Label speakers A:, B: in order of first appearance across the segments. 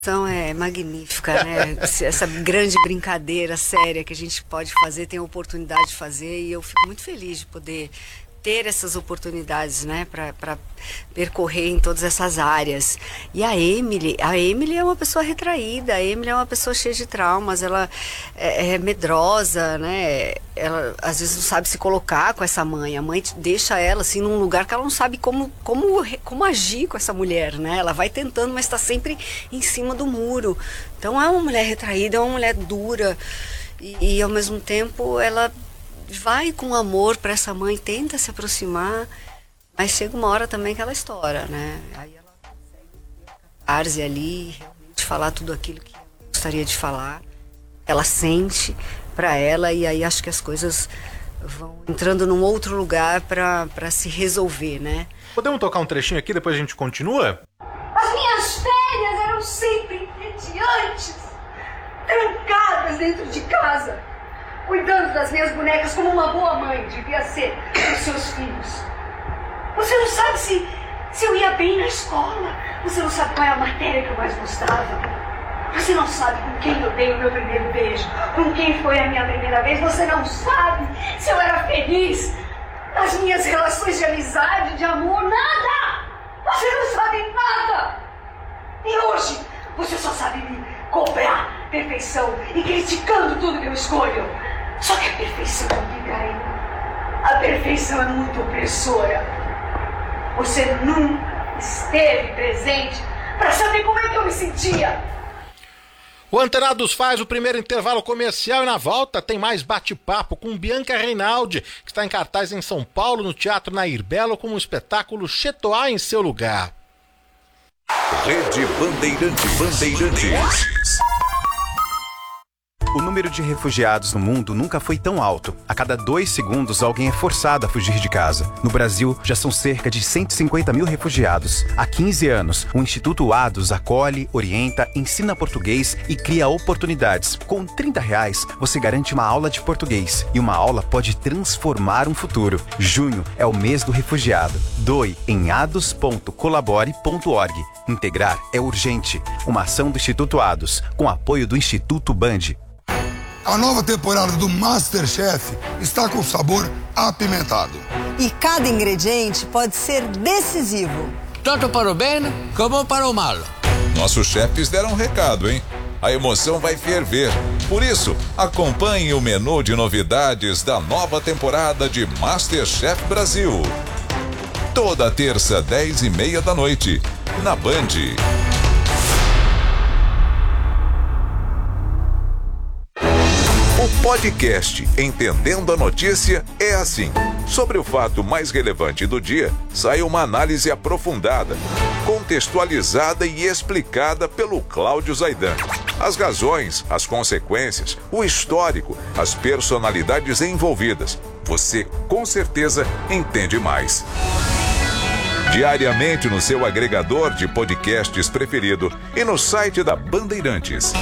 A: Então é magnífica, né? Essa grande brincadeira séria que a gente pode fazer, tem a oportunidade de fazer, e eu fico muito feliz de poder ter essas oportunidades, né, para percorrer em todas essas áreas. E a Emily é uma pessoa retraída, a Emily é uma pessoa cheia de traumas, ela é medrosa, né, ela às vezes não sabe se colocar com essa mãe, a mãe deixa ela assim num lugar que ela não sabe como agir com essa mulher, né, ela vai tentando, mas está sempre em cima do muro. Então é uma mulher retraída, é uma mulher dura, e ao mesmo tempo ela vai com amor para essa mãe, tenta se aproximar, mas chega uma hora também que ela estoura, né? Aí ela consegue catarse ali, realmente falar tudo aquilo que ela gostaria de falar, ela sente para ela, e aí acho que as coisas vão entrando num outro lugar para se resolver, né?
B: Podemos tocar um trechinho aqui, depois a gente continua?
C: As minhas férias eram sempre entediantes, trancadas dentro de casa, cuidando das minhas bonecas como uma boa mãe devia ser dos seus filhos. Você não sabe se eu ia bem na escola. Você não sabe qual é a matéria que eu mais gostava. Você não sabe com quem eu dei o meu primeiro beijo, com quem foi a minha primeira vez. Você não sabe se eu era feliz nas minhas relações de amizade, de amor, nada. Você não sabe nada. E hoje você só sabe me cobrar perfeição e criticando tudo que eu escolho. Só que a perfeição não fica aí. A perfeição é muito opressora. Você nunca esteve presente para saber como é que eu me sentia.
B: O Antenados faz o primeiro intervalo comercial e na volta tem mais bate-papo com Bianca Reinaldi, que está em cartaz em São Paulo, no Teatro Nair Belo, com o espetáculo Chetoá em seu lugar.
D: Rede Bandeirantes.
E: O número de refugiados no mundo nunca foi tão alto. A cada 2 segundos, alguém é forçado a fugir de casa. No Brasil, já são cerca de 150 mil refugiados. Há 15 anos, o Instituto ADOS acolhe, orienta, ensina português e cria oportunidades. Com R$30, você garante uma aula de português. E uma aula pode transformar um futuro. Junho é o mês do refugiado. Doe em ados.colabore.org. Integrar é urgente. Uma ação do Instituto ADOS, com apoio do Instituto Band.
F: A nova temporada do MasterChef está com sabor apimentado.
G: E cada ingrediente pode ser decisivo.
H: Tanto para o bem como para o mal.
D: Nossos chefes deram um recado, hein? A emoção vai ferver. Por isso, acompanhe o menu de novidades da nova temporada de MasterChef Brasil. Toda terça, 10h30 da noite, na Band. O podcast Entendendo a Notícia é assim. Sobre o fato mais relevante do dia, sai uma análise aprofundada, contextualizada e explicada pelo Cláudio Zaidan. As razões, as consequências, o histórico, as personalidades envolvidas. Você, com certeza, entende mais. Diariamente no seu agregador de podcasts preferido e no site da Bandeirantes.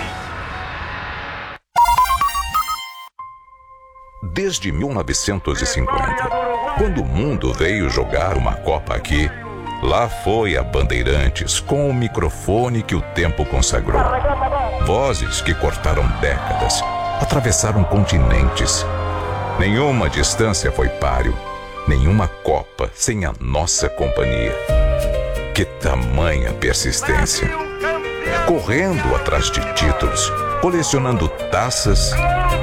D: Desde 1950, quando o mundo veio jogar uma Copa aqui, lá foi a Bandeirantes com o microfone que o tempo consagrou. Vozes que cortaram décadas, atravessaram continentes. Nenhuma distância foi páreo, nenhuma Copa sem a nossa companhia. Que tamanha persistência! Correndo atrás de títulos, colecionando taças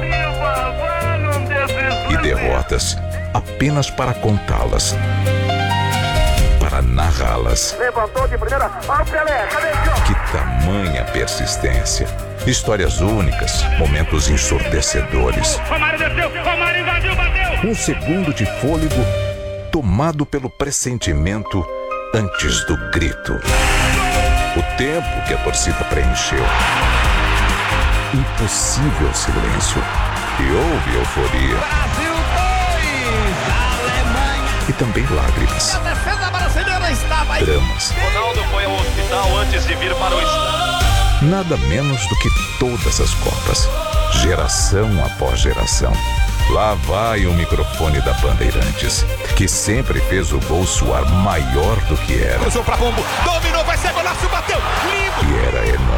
D: e derrotas apenas para contá-las, para narrá-las.
I: Levantou de primeira, Pelé, cadê?
D: Que tamanha persistência! Histórias únicas, momentos ensurdecedores.
I: Romário desceu, Romário invadiu, bateu!
D: Um segundo de fôlego tomado pelo pressentimento antes do grito. O tempo que a torcida preencheu. Impossível silêncio. E houve euforia.
I: Brasil 2, Alemanha.
D: E também lágrimas.
I: A defesa brasileira estava aí.
D: Dramas.
J: Ronaldo foi ao hospital antes de vir para o estádio.
D: Nada menos do que todas as Copas. Geração após geração. Lá vai o microfone da Bandeirantes, que sempre fez o gol soar maior do que era.
I: Cruzou pra Pombo, dominou, vai ser golaço, bateu, lindo!
D: E era enorme.